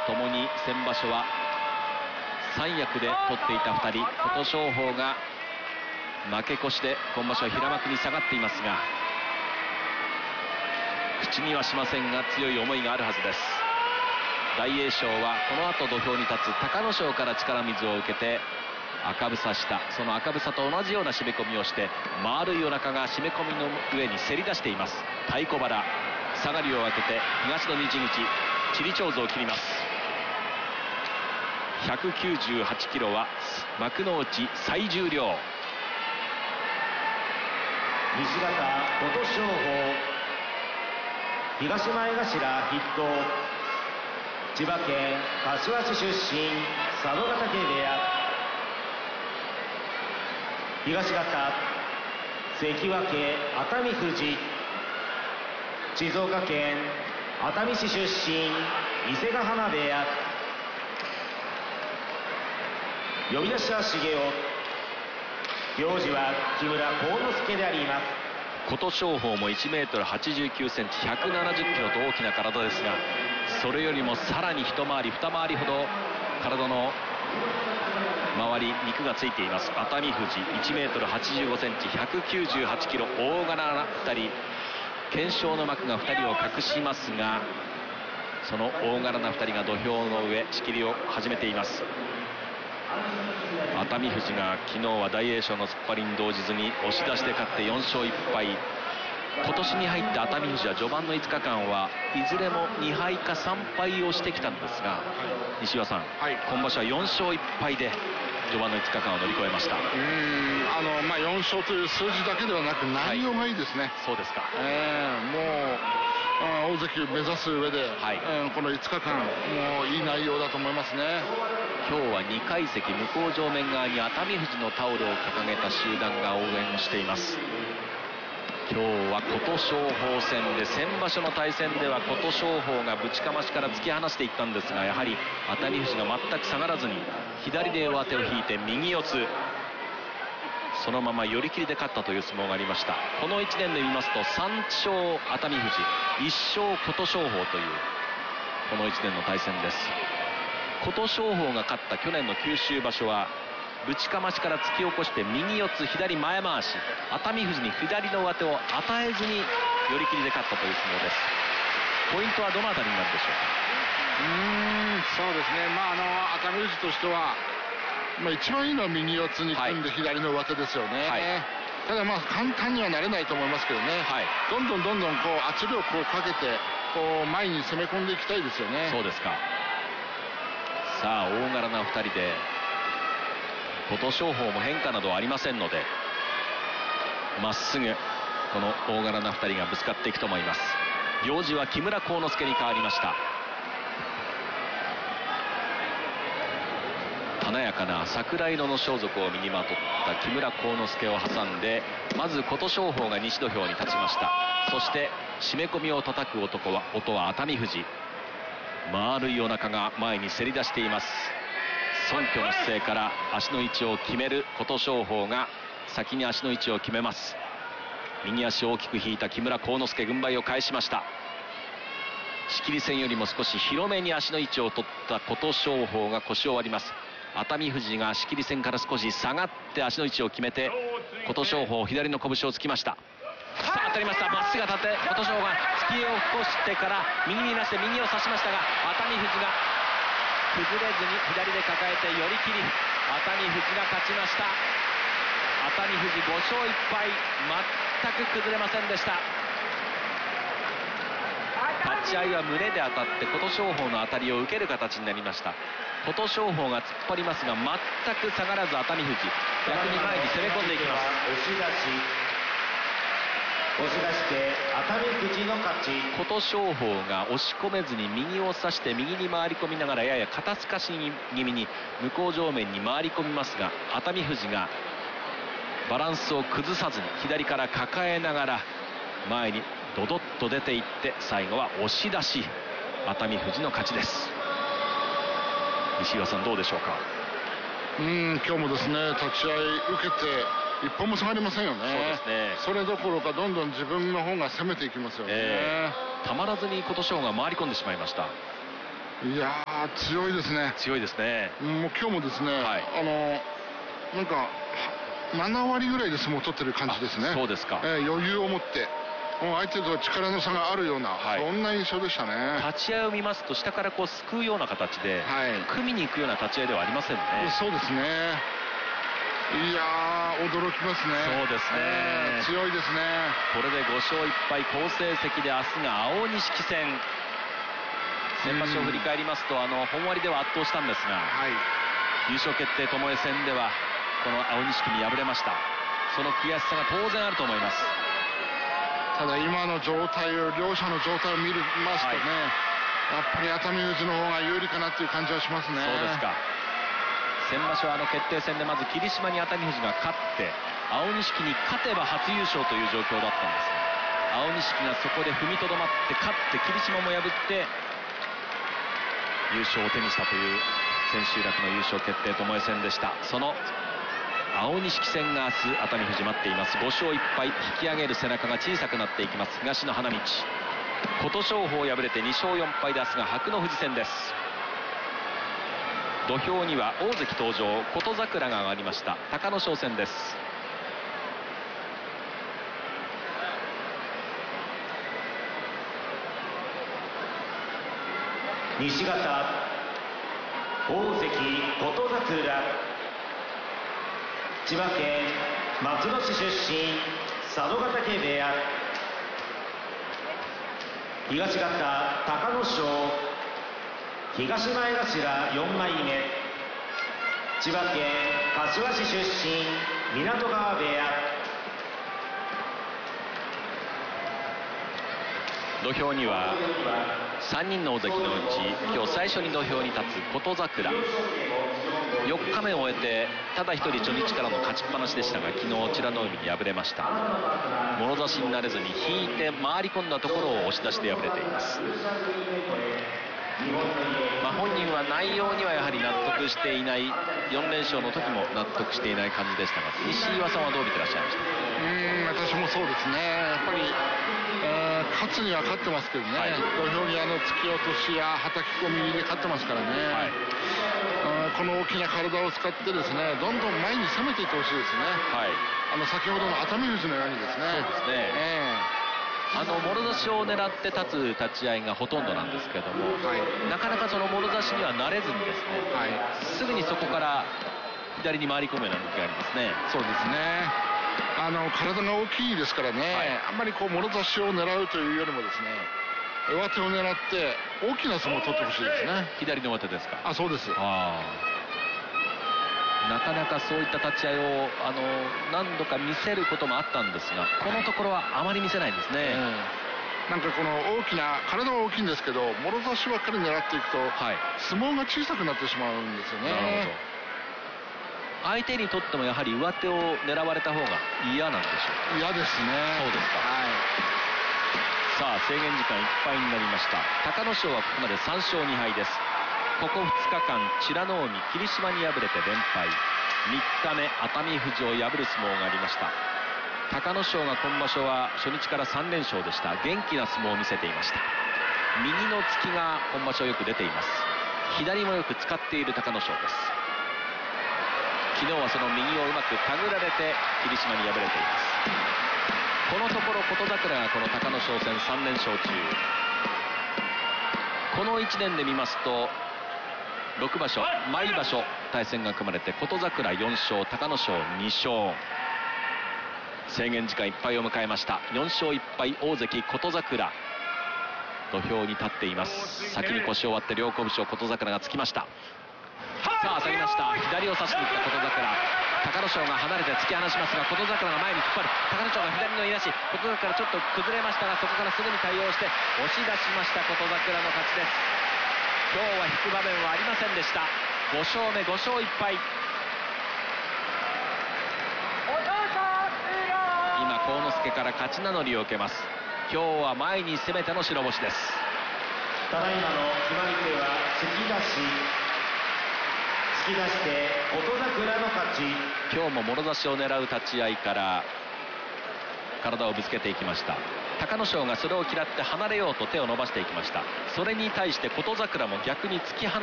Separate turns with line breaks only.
共に先場所は三役で取っていた2人、琴勝峰が負け越しで今場所は平幕に下がっていますが、口にはしませんが強い思いがあるはずです。大栄翔はこの後土俵に立つ隆の勝から力水を受けて赤房下、その赤房と同じような締め込みをして丸いお腹が締め込みの上にせり出しています。太鼓腹、下がりを開けて東の日々チリチョウズを切ります。198キロは幕内最重量。
西方琴勝峰、東前頭筆頭、千葉県柏市出身、佐渡ヶ嶽部屋。東方関脇熱海富士、静岡県熱海市出身、伊勢ヶ濱部屋。呼出しは重雄、行司は木村幸之助であります。
琴勝峰も 1m89cm、170キロと大きな体ですが、それよりもさらに一回り二回りほど体の周り肉がついています。熱海富士 1m85cm、198キロ、大柄な2人、懸賞の幕が2人を隠しますが、その大柄な2人が土俵の上仕切りを始めています。熱海富士が昨日は大栄翔の突っ張りに動じずに押し出しで勝って4勝1敗。今年に入って熱海富士は序盤の5日間はいずれも2敗か3敗をしてきたんですが、西岩さん、今場所は4勝1敗で序盤の5日間を乗り越えました。
4勝という数字だけではなく内容がいいですね。
そうですか。
もう大関目指す上で、この5日間もういい内容だと思いますね。
今日は2階席向こう正面側に熱海富士のタオルを掲げた集団が応援をしています。今日は琴勝峰戦で、先場所の対戦では琴勝峰がぶちかましから突き放していったんですが、やはり熱海富士が全く下がらずに左で上手を引いて右四つ、そのまま寄り切りで勝ったという相撲がありました。この1年で見ますと3勝熱海富士、1勝琴勝峰というこの1年の対戦です。琴勝峰が勝った去年の九州場所はぶちかましから突き起こして右四つ左前回し、熱海富士に左の上手を与えずに寄り切りで勝ったという相撲です。ポイントはどのあたりになるでしょうか。
そうですね、熱海富士としては、一番いいのは右四つに組んで左の上手ですよね。ただ簡単にはなれないと思いますけどね、どんどんこう圧力をかけてこう前に攻め込んでいきたいですよね。
そうですか。さあ大柄な2人で、琴勝峰も変化などはありませんので、まっすぐこの大柄な2人がぶつかっていくと思います。行司は木村幸之助に変わりました。華やかな桜色の装束を身にまとった木村幸之助を挟んで、まず琴勝峰が西土俵に立ちました。そして締め込みを叩く音は熱海富士。丸いお腹が前にせり出しています。尊虚の姿勢から足の位置を決める琴勝峰が先に足の位置を決めます。右足を大きく引いた木村幸之助、軍配を返しました。仕切り線よりも少し広めに足の位置を取った琴勝峰が腰を割ります。熱海富士が仕切り線から少し下がって足の位置を決めて、琴勝峰左の拳を突きました。さあ当たりました。まっすぐ当たって琴勝峰が突きを起こしてから右にいなして右を差しましたが、熱海富士が崩れずに左で抱えて寄り切り、熱海富士が勝ちました。熱海富士5勝1敗、全く崩れませんでした。立ち合いは胸で当たって琴勝峰の当たりを受ける形になりました。琴勝峰が突っ張りますが全く下がらず熱海富士、逆に前に攻め込んでいきます。
押し出して熱海富士の勝ち。
琴勝峰が押し込めずに右を差して右に回り込みながらやや肩透かし気味に向こう正面に回り込みますが、熱海富士がバランスを崩さずに左から抱えながら前にドドッと出ていって、最後は押し出し、熱海富士の勝ちです。西岩さんどうでしょうか。
今日もですね、立ち合い受けて一歩も下がりませんよね。
そうですね。
それどころかどんどん自分の方が攻めていきますよね。
たまらずに琴勝峰が回り込んでしまいました。
いやー、強いですね。
強いですね。
もう今日もですね、なんか7割ぐらいで相撲を取ってる感じですね。
そうですか。
余裕を持ってもう相手と力の差があるような、そんな印象でしたね。
立ち合いを見ますと下からこうすくうような形で、組みに行くような立ち合いではありませんね。
そうですね。いやー、驚きますね。
そうですね。
強いですね。
これで5勝1敗好成績で明日が青錦戦。先場所を振り返りますと本割では圧倒したんですが、優勝決定ともえ戦ではこの青錦に敗れました。その悔しさが当然あると思います。
ただ今の状態を、両者の状態を見ますとね、やっぱり熱海富士の方が有利かなっていう感じはしますね。
そうですか。先場所は決定戦でまず霧島に熱海富士が勝って青錦に勝てば初優勝という状況だったんですが、青錦がそこで踏みとどまって勝って霧島も破って優勝を手にしたという千秋楽の優勝決定ともえ戦でした。その青錦戦が明日熱海富士待っています。5勝1敗、引き上げる背中が小さくなっていきます。東の花道、琴勝峰敗れて2勝4敗で明日が白の富士戦です。土俵には大関登場、琴櫻が上がりました。隆の勝戦です。
西方大関琴櫻、千葉県松戸市出身、佐渡ヶ嶽部屋。東方隆の勝、東前頭4枚目、千葉県柏市出身、湊川部屋。
土俵には3人の大関のうち今日最初に土俵に立つ琴櫻、4日目を終えてただ一人初日からの勝ちっぱなしでしたが、昨日美ノ海に敗れました。もろ差しになれずに引いて回り込んだところを押し出して敗れています。本人は内容にはやはり納得していない、4連勝の時も納得していない感じでしたが、西岩さんはどう見てらっしゃいましたか？
私もそうですね。やっぱり勝つには勝ってますけどね、土俵際の突き落としやはたき込みで勝ってますからね、この大きな体を使ってですね、どんどん前に攻めていってほしいですね。先ほどの熱海富士のようにですね。
そうですね。もろ差しを狙って立つ立ち合いがほとんどなんですけども、なかなかそのもろ差しには慣れずにですね、すぐにそこから左に回り込むような動きがありますね。
そうですね。体が大きいですからね、あんまりもろ差しを狙うというよりもですね、上手を狙って大きな相撲を取ってほしいですね。
左の上手ですか？
そうです。
なかなかそういった立ち合いを何度か見せることもあったんですが、このところはあまり見せないんですね。
なんかこの大きな体は大きいんですけど、もろ差しばっかり狙っていくと、相撲が小さくなってしまうんですよね。
なるほど。相手にとってもやはり上手を狙われた方が嫌なんでしょうか？
嫌ですね。
そうですか。さあ制限時間いっぱいになりました。隆の勝はここまで3勝2敗です。ここ2日間美ノ海、霧島に敗れて連敗、3日目熱海富士を破る相撲がありました。隆の勝が今場所は初日から3連勝でした。元気な相撲を見せていました。右の突きが今場所よく出ています。左もよく使っている隆の勝です。昨日はその右をうまく手繰られて霧島に敗れています。このところ琴櫻がこの隆の勝戦3連勝中。この1年で見ますと6場所毎場所対戦が組まれて、琴櫻4勝、隆の勝2勝。制限時間いっぱいを迎えました。4勝1敗大関琴櫻土俵に立っています。先に腰を割って両拳を琴櫻がつきました。さあ下げました。左を差しにいった琴櫻、隆の勝が離れて突き放しますが、琴櫻が前に引っ張る。隆の勝が左のいなし、琴櫻ちょっと崩れましたが、そこからすぐに対応して押し出しました。琴櫻の勝ちです。今日は引く場面はありませんでした。5勝目、5勝1敗。今幸之助から勝ち名乗りを受けます。今日は前に攻めての白星です。
ただいまの決まり手は突き出して琴櫻の勝ち。
今日ももろ差しを狙う立ち合いから体をぶつけていきました。 隆の勝がそれを嫌って離れようと手を伸ばしていきました。それに対して琴櫻も逆に突き放